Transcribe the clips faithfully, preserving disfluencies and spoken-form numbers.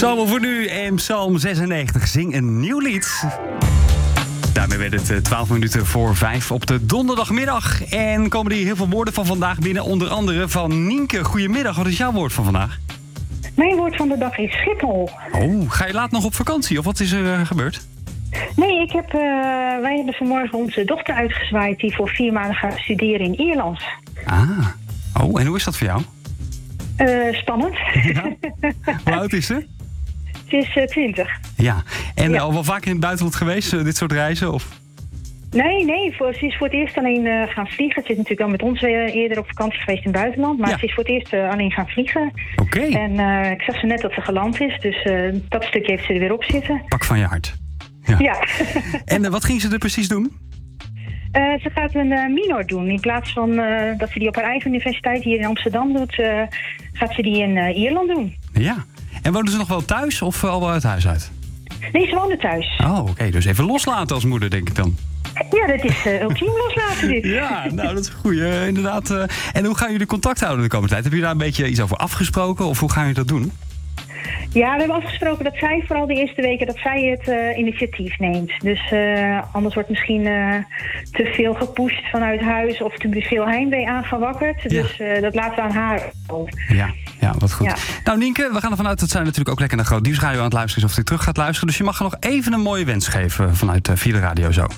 Psalmen voor nu en Psalm zesennegentig. Zing een nieuw lied. Daarmee werd het twaalf minuten voor vijf op de donderdagmiddag. En komen er hier heel veel woorden van vandaag binnen. Onder andere van Nienke. Goedemiddag, wat is jouw woord van vandaag? Mijn woord van de dag is Schiphol. Oh, ga je laat nog op vakantie of wat is er uh, gebeurd? Nee, ik heb, uh, wij hebben vanmorgen onze dochter uitgezwaaid die voor vier maanden gaat studeren in Ierland. Ah, oh, en hoe is dat voor jou? Uh, spannend. Ja. Hoe oud is ze? Ze is uh, twintig. Ja, en ja. al wel vaker in het buitenland geweest, uh, dit soort reizen? Of? Nee, nee, voor, ze is voor het eerst alleen uh, gaan vliegen. Ze is natuurlijk al met ons uh, eerder op vakantie geweest in het buitenland. Maar ja. ze is voor het eerst uh, alleen gaan vliegen. Oké. Okay. En uh, ik zag ze net dat ze geland is, dus uh, dat stukje heeft ze er weer op zitten. Pak van je hart. Ja. ja. En uh, wat ging ze er precies doen? Uh, ze gaat een uh, minor doen. In plaats van uh, dat ze die op haar eigen universiteit hier in Amsterdam doet, uh, gaat ze die in uh, Ierland doen. Ja. En wonen ze nog wel thuis of al wel uit huis uit? Nee, ze wonen thuis. Oh, oké. Okay. Dus even loslaten als moeder, denk ik dan. Ja, dat is uh, ultiem loslaten dit. Ja, nou, dat is goed, uh, inderdaad. Uh, en hoe gaan jullie contact houden de komende tijd? Heb je daar een beetje iets over afgesproken of hoe gaan jullie dat doen? Ja, we hebben afgesproken dat zij vooral de eerste weken dat zij het uh, initiatief neemt. Dus uh, anders wordt misschien uh, te veel gepusht vanuit huis of te veel heimwee aangewakkerd. Ja. Dus uh, dat laten we aan haar over. Ja, ja, wat goed. Ja. Nou, Nienke, we gaan ervan uit dat zij natuurlijk ook lekker naar Groot Nieuwsradio aan het luisteren is of hij terug gaat luisteren. Dus je mag er nog even een mooie wens geven vanuit uh, via de radio zo.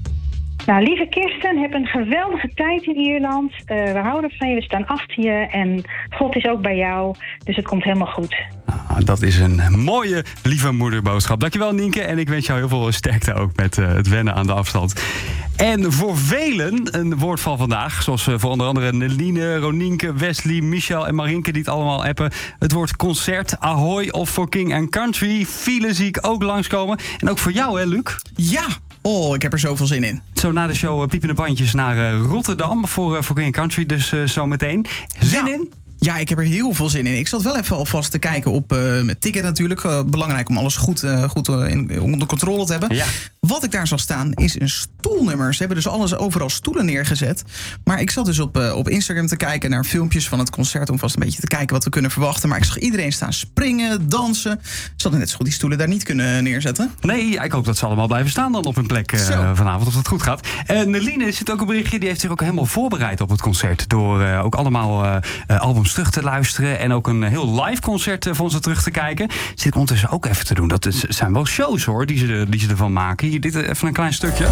Nou, lieve Kirsten, heb een geweldige tijd in Ierland. Uh, we houden van je, we staan achter je en God is ook bij jou. Dus het komt helemaal goed. Nou, dat is een mooie, lieve moederboodschap. Dankjewel, Nienke. En ik wens jou heel veel sterkte ook met uh, het wennen aan de afstand. En voor velen een woord van vandaag. Zoals uh, voor onder andere Neline, Ronienke, Wesley, Michel en Marinke die het allemaal appen. Het woord concert, Ahoy of For King and Country. File zie ik ook langskomen. En ook voor jou, hè, Luc? Ja! Oh, ik heb er zoveel zin in. Zo na de show uh, piepende bandjes naar uh, Rotterdam voor, uh, voor King and Country. Dus uh, zo meteen. Zin ja. in? Ja, ik heb er heel veel zin in. Ik zat wel even alvast te kijken op uh, met ticket natuurlijk. Uh, belangrijk om alles goed, uh, goed uh, in, onder controle te hebben. Ja. Wat ik daar zag staan is een stoelnummer. Ze hebben dus alles overal stoelen neergezet. Maar ik zat dus op, uh, op Instagram te kijken naar filmpjes van het concert om vast een beetje te kijken wat we kunnen verwachten. Maar ik zag iedereen staan springen, dansen. Ze hadden net zo goed die stoelen daar niet kunnen neerzetten. Nee, ik hoop dat ze allemaal blijven staan dan op hun plek uh, vanavond, of dat goed gaat. Uh, Neline zit ook een berichtje, die heeft zich ook helemaal voorbereid op het concert. Door uh, ook allemaal uh, uh, albums terug te luisteren en ook een heel live concert uh, van ze terug te kijken. Zit ik ondertussen ook even te doen. Dat is, zijn wel shows hoor, die ze, die ze ervan maken. Hier, dit even een klein stukje.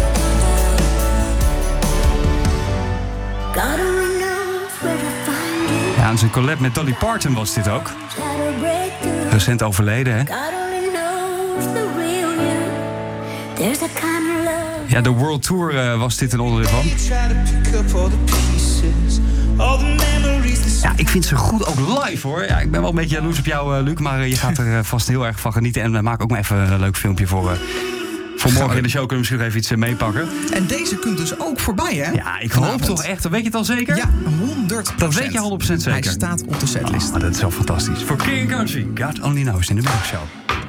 Ja, en zijn collab met Dolly Parton was dit ook. Recent overleden, hè? Ja, de World Tour uh, was dit een onderdeel van. Ja, ik vind ze goed ook live, hoor. Ja, ik ben wel een beetje jaloers op jou, uh, Luc. Maar uh, je gaat er uh, vast heel erg van genieten. En uh, maak ook maar even een leuk filmpje voor... Uh, Voor morgen in de show kunnen we misschien nog even iets meepakken. En deze kunt dus ook voorbij, hè? Ja, ik hoop Vanavond. toch echt. Weet je het al zeker? Ja, honderd procent. Dat weet je honderd procent zeker. Hij staat op de setlist. Oh, dat is wel fantastisch. Voor King and Country, God Only Knows in de middagshow.